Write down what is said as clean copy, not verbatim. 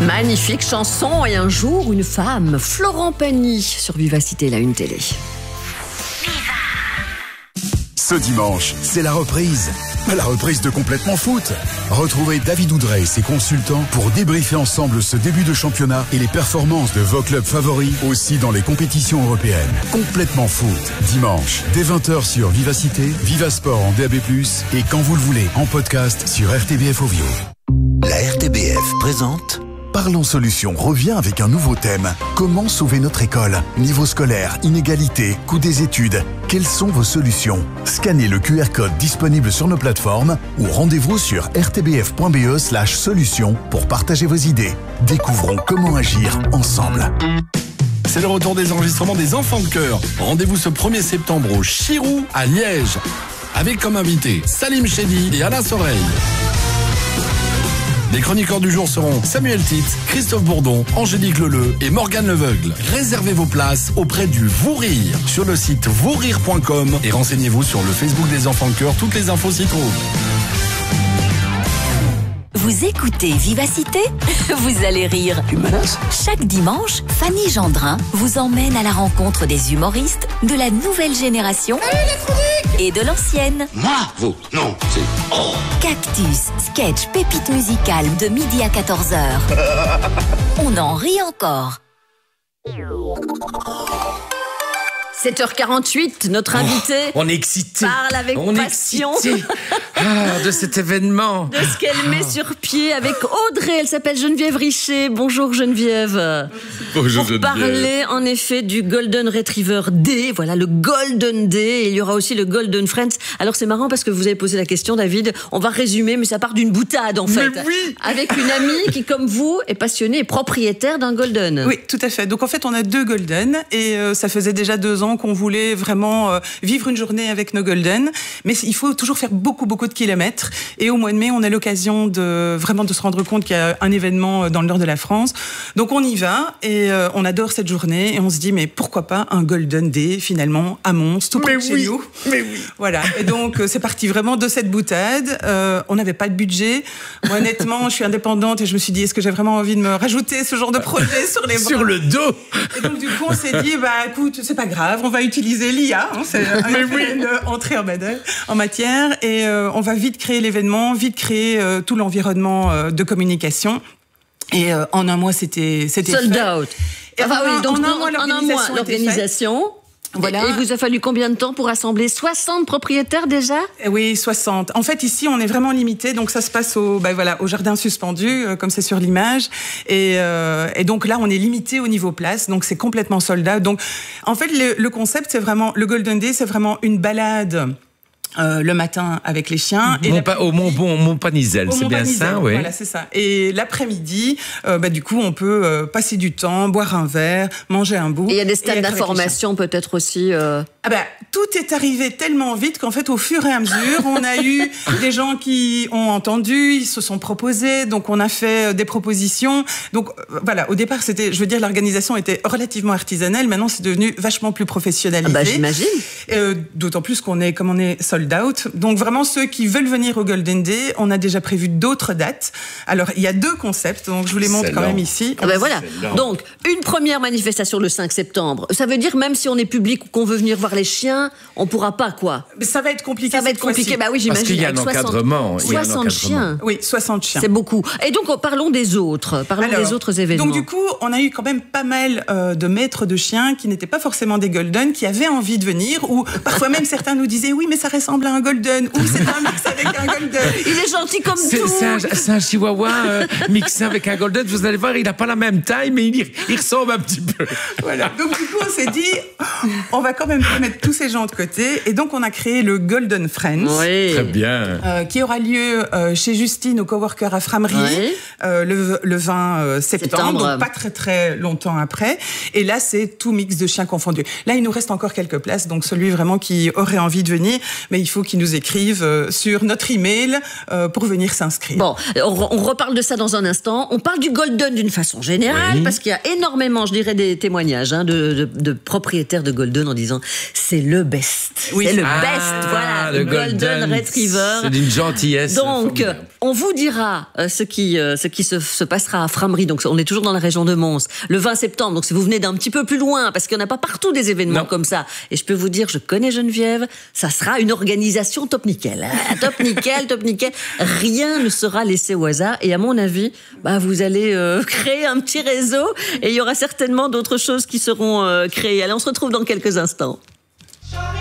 Magnifique chanson. Et un jour, une femme, Florent Pagny, sur Vivacité, la une télé. Ce dimanche, c'est la reprise. La reprise de Complètement Foot. Retrouvez David Oudrey et ses consultants pour débriefer ensemble ce début de championnat et les performances de vos clubs favoris aussi dans les compétitions européennes. Complètement Foot. Dimanche, dès 20h sur Vivacité, Vivasport en DAB+, et quand vous le voulez, en podcast sur RTBF Ovio. La RTBF présente Parlons Solutions revient avec un nouveau thème. Comment sauver notre école? Niveau scolaire, inégalité, coût des études. Quelles sont vos solutions? Scannez le QR code disponible sur nos plateformes ou rendez-vous sur rtbf.be/solutions pour partager vos idées. Découvrons comment agir ensemble. C'est le retour des enregistrements des Enfants de Chœur. Rendez-vous ce 1er septembre au Chirou à Liège. Avec comme invités Salim Chedi et Alain Soreille. Les chroniqueurs du jour seront Samuel Titz, Christophe Bourdon, Angélique Leleu et Morgane Leveugle. Réservez vos places auprès du Vous Rire sur le site vousrire.com et renseignez-vous sur le Facebook des Enfants de Chœur. Toutes les infos s'y trouvent. Vous écoutez Vivacité, vous allez rire. Tu menaces? Chaque dimanche, Fanny Gendrin vous emmène à la rencontre des humoristes de la nouvelle génération et de l'ancienne. Moi? Vous? Non, c'est... Oh. Cactus, sketch, pépite musicale de midi à 14h. On en rit encore. 7h48, notre invité on est excité. parle avec passion de cet événement. de ce qu'elle met sur pied avec Audrey. Elle s'appelle Geneviève Richer. Bonjour Geneviève. Bonjour Pour parler en effet du Golden Retriever Day, voilà le Golden Day, et il y aura aussi le Golden Friends. Alors c'est marrant parce que vous avez posé la question, David, on va résumer, mais ça part d'une boutade en fait. Mais oui. Avec une amie qui, comme vous, est passionnée et propriétaire d'un Golden. Oui, tout à fait. Donc en fait, on a 2 Golden et ça faisait déjà 2 ans qu'on voulait vraiment vivre une journée avec nos Golden. Mais il faut toujours faire beaucoup de kilomètres. Et au mois de mai, on a l'occasion de se rendre compte qu'il y a un événement dans le nord de la France. Donc on y va et on adore cette journée et on se dit mais pourquoi pas un Golden Day finalement à Mons, tout près de chez nous. Mais oui. Voilà. Et donc c'est parti vraiment de cette boutade. On n'avait pas de budget. Moi honnêtement, je suis indépendante et je me suis dit est-ce que j'ai vraiment envie de me rajouter ce genre de projet sur les bras? Sur le dos. Et donc du coup on s'est dit écoute c'est pas grave, on va utiliser l'IA, c'est une entrée en matière et on va vite créer l'événement, vite créer tout l'environnement de communication. Et en un mois c'était Sold fait. out. Et Enfin, oui, donc en un mois l'organisation. Voilà. Et il vous a fallu combien de temps pour rassembler 60 propriétaires déjà? Oui, 60. En fait, ici, on est vraiment limité. Donc, ça se passe au jardin suspendu, comme c'est sur l'image. Et donc là, on est limité au niveau place. Donc, c'est complètement sold out. Donc, en fait, le concept, c'est vraiment, le Golden Day, c'est vraiment une balade le matin avec les chiens. Au Mont-Panizelle, c'est bien ça, oui. Voilà, c'est ça. Et l'après-midi, du coup, on peut passer du temps, boire un verre, manger un bout. Et il y a des stades d'information peut-être aussi. Tout est arrivé tellement vite qu'en fait, au fur et à mesure, on a eu des gens qui ont entendu, ils se sont proposés, donc on a fait des propositions. Donc voilà, au départ, l'organisation était relativement artisanale. Maintenant, c'est devenu vachement plus professionnalisé. J'imagine. D'autant plus qu'on est sold out. Donc vraiment, ceux qui veulent venir au Golden Day, on a déjà prévu d'autres dates. Alors, il y a 2 concepts, donc je vous les montre quand même ici. Voilà. Donc, une première manifestation le 5 septembre. Ça veut dire même si on est public ou qu'on veut venir voir les chiens, on pourra pas, quoi. Mais ça va être compliqué. Ça va être compliqué, oui, j'imagine. Parce qu'il y a un encadrement. 60 chiens. Oui, 60 chiens. C'est beaucoup. Et donc, parlons des autres. Des autres événements. Donc, du coup, on a eu quand même pas mal de maîtres de chiens qui n'étaient pas forcément des Golden, qui avaient envie de venir, ou parfois même certains nous disaient oui, mais ça ressemble à un Golden, ou c'est un mix avec un Golden. Il est gentil comme tout. C'est un chihuahua mixé avec un Golden. Vous allez voir, il n'a pas la même taille, mais il ressemble un petit peu. Voilà. Donc, du coup, on s'est dit, on va quand même mettre tous ces gens de côté. Et donc, on a créé le Golden Friends. Oui. Très bien. Qui aura lieu chez Justine, au Coworker à Frameries, le 20 septembre. Donc, pas très, très longtemps après. Et là, c'est tout mix de chiens confondus. Là, il nous reste encore quelques places. Donc, celui vraiment qui aurait envie de venir. Mais il faut qu'ils nous écrivent sur notre email pour venir s'inscrire. Bon, on reparle de ça dans un instant. On parle du Golden d'une façon générale, parce qu'il y a énormément, je dirais, des témoignages de propriétaires de Golden en disant c'est le best. Oui, c'est le best, voilà, le Golden Retriever. C'est d'une gentillesse. Donc, formidable. on vous dira ce qui se passera à Frameries. Donc, on est toujours dans la région de Mons, le 20 septembre. Donc, si vous venez d'un petit peu plus loin, parce qu'il n'y en a pas partout des événements comme ça. Et je peux vous dire, je connais Geneviève, ça sera une organisation top nickel. Top nickel, top nickel. Rien ne sera laissé au hasard. Et à mon avis, vous allez créer un petit réseau et il y aura certainement d'autres choses qui seront créées. Allez, on se retrouve dans quelques instants.